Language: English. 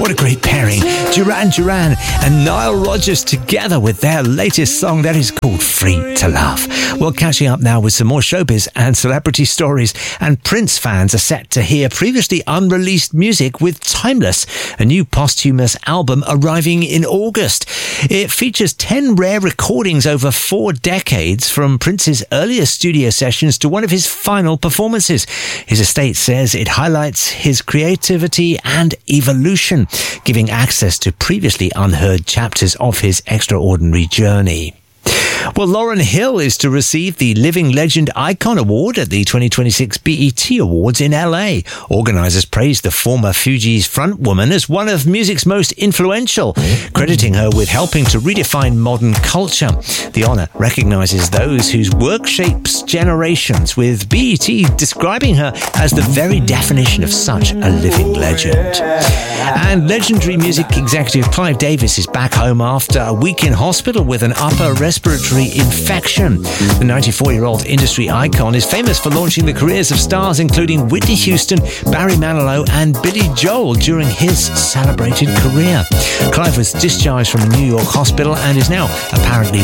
What a great pairing. Duran Duran and Nile Rodgers together with their latest song that is called Free to Love. Well, catching up now with some more showbiz and celebrity stories. And Prince fans are set to hear previously unreleased music with Timeless, a new posthumous album arriving in August. It features 10 rare recordings over 4 decades, from Prince's earliest studio sessions to one of his final performances. His estate says it highlights his creativity and evolution, giving access to previously unheard chapters of his extraordinary journey. Well, Lauryn Hill is to receive the Living Legend Icon Award at the 2026 BET Awards in LA. Organisers praised the former Fugees frontwoman as one of music's most influential, crediting her with helping to redefine modern culture. The honour recognises those whose work shapes generations, with BET describing her as the very definition of such a living legend. And legendary music executive Clive Davis is back home after a week in hospital with an upper respiratory infection. The 94-year-old industry icon is famous for launching the careers of stars including Whitney Houston, Barry Manilow and Billy Joel during his celebrated career. Clive was discharged from a New York hospital and is now apparently